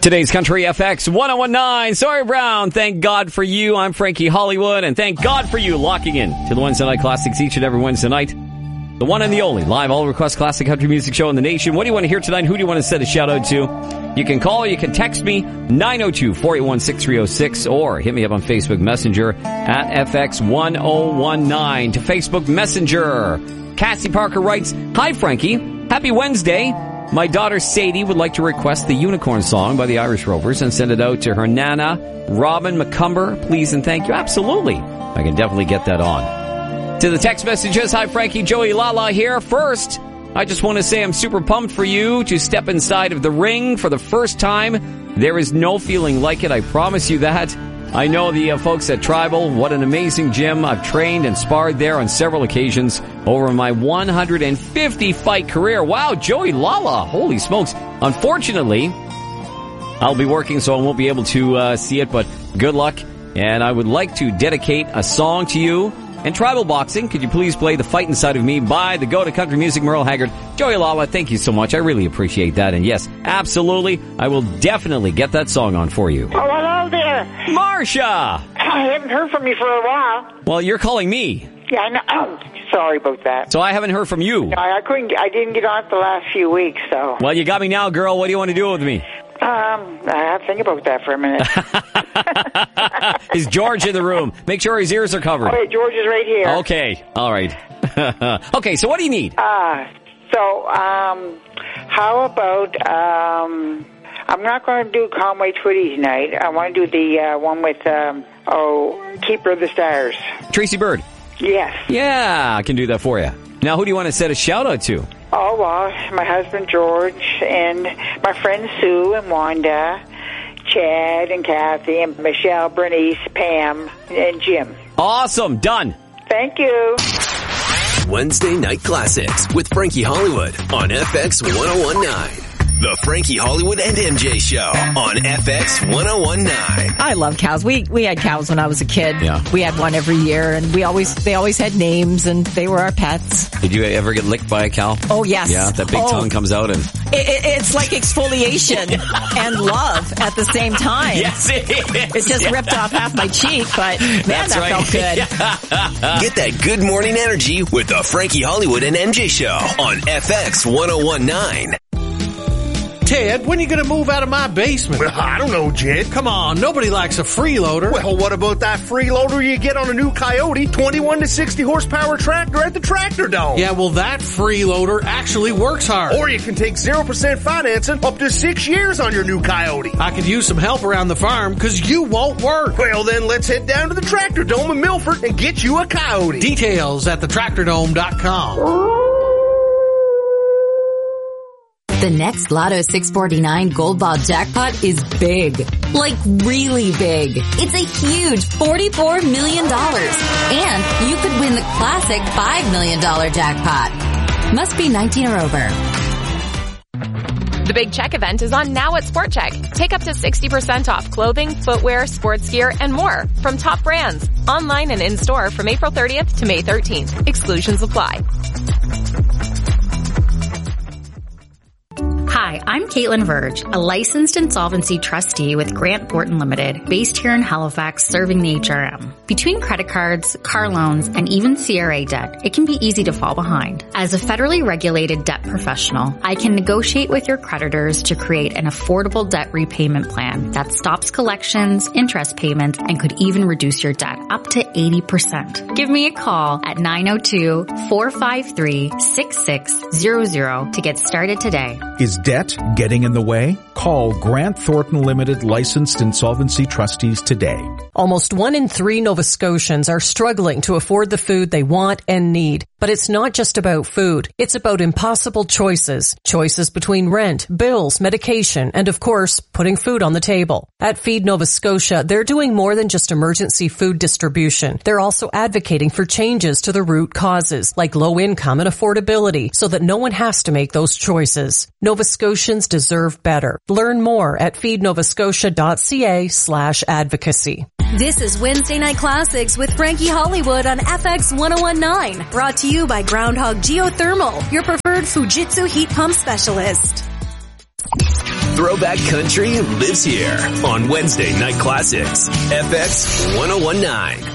Today's Country FX 1019. Sawyer Brown, thank God for you. I'm Frankie Hollywood, and thank God for you locking in to the Wednesday Night Classics each and every Wednesday night. The one and the only live all-request classic country music show in the nation. What do you want to hear tonight? Who do you want to send a shout-out to? You can call or you can text me, 902-481-6306, or hit me up on Facebook Messenger at FX1019. To Facebook Messenger, Cassie Parker writes, Hi, Frankie. Happy Wednesday. My daughter Sadie would like to request the Unicorn song by the Irish Rovers and send it out to her Nana, Robin McCumber. Please and thank you. Absolutely. I can definitely get that on. To the text messages, hi Frankie, Joey Lala here. First, I just want to say I'm super pumped for you to step inside of the ring for the first time. There is no feeling like it, I promise you that. I know the folks at Tribal. What an amazing gym. I've trained and sparred there on several occasions over my 150-fight career. Wow, Joey Lala. Holy smokes. Unfortunately, I'll be working, so I won't be able to see it, but good luck. And I would like to dedicate a song to you. And Tribal Boxing, could you please play The Fight Inside of Me by the Go to Country Music, Merle Haggard. Joey Lala, thank you so much. I really appreciate that. And yes, absolutely, I will definitely get that song on for you. Oh, hello there. Marcia! I haven't heard from you for a while. Well, you're calling me. Yeah, I know. Oh, sorry about that. So I haven't heard from you. No, I didn't get on the last few weeks, so. Well, you got me now, girl. What do you want to do with me? I have to think about that for a minute. Is George in the room? Make sure his ears are covered. Okay, George is right here. Okay, all right. Okay, so what do you need? How about, I'm not going to do Conway Twitty tonight. I want to do the one with, Keeper of the Stars. Tracy Bird. Yes. Yeah, I can do that for you. Now, who do you want to set a shout-out to? Oh, well, my husband George and my friends Sue and Wanda, Chad and Kathy and Michelle, Bernice, Pam, and Jim. Awesome. Done. Thank you. Wednesday Night Classics with Frankie Hollywood on FX 1019. The Frankie Hollywood and MJ Show on FX 1019. I love cows. We had cows when I was a kid. Yeah. We had one every year, and they always had names, and they were our pets. Did you ever get licked by a cow? Oh, yes. Yeah, that big tongue comes out and... It's like exfoliation and love at the same time. Yes, it is. It just ripped off half my cheek, but man, That's that right. felt good. Get that good morning energy with the Frankie Hollywood and MJ Show on FX 1019. Ted, when are you going to move out of my basement? Well, I don't know, Jed. Come on, nobody likes a freeloader. Well, what about that freeloader you get on a new Coyote 21 to 60 horsepower tractor at the Tractor Dome? Yeah, well, that freeloader actually works hard. Or you can take 0% financing up to 6 years on your new Coyote. I could use some help around the farm because you won't work. Well, then let's head down to the Tractor Dome in Milford and get you a Coyote. Details at thetractordome.com. The next Lotto 649 Gold Ball jackpot is big. Like really big. It's a huge $44 million. And you could win the classic $5 million jackpot. Must be 19 or over. The Big Check event is on now at Sport Check. Take up to 60% off clothing, footwear, sports gear, and more from top brands. Online and in-store from April 30th to May 13th. Exclusions apply. Hi, I'm Caitlin Verge, a licensed insolvency trustee with Grant Thornton Limited, based here in Halifax, serving the HRM. Between credit cards, car loans, and even CRA debt, it can be easy to fall behind. As a federally regulated debt professional, I can negotiate with your creditors to create an affordable debt repayment plan that stops collections, interest payments, and could even reduce your debt up to 80%. Give me a call at 902-453-6600 to get started today. Is debt getting in the way? Call Grant Thornton Limited licensed insolvency trustees today. Almost 1 in 3 Nova Scotians are struggling to afford the food they want and need. But it's not just about food. It's about impossible choices. Choices between rent, bills, medication, and of course, putting food on the table. At Feed Nova Scotia, they're doing more than just emergency food distribution. They're also advocating for changes to the root causes, like low income and affordability, so that no one has to make those choices. Nova Scotians deserve better. Learn more at feednovascotia.ca/advocacy. This is Wednesday Night Classics with Frankie Hollywood on FX 1019. Brought to you by Groundhog Geothermal, your preferred Fujitsu heat pump specialist. Throwback Country lives here on Wednesday Night Classics, FX 1019.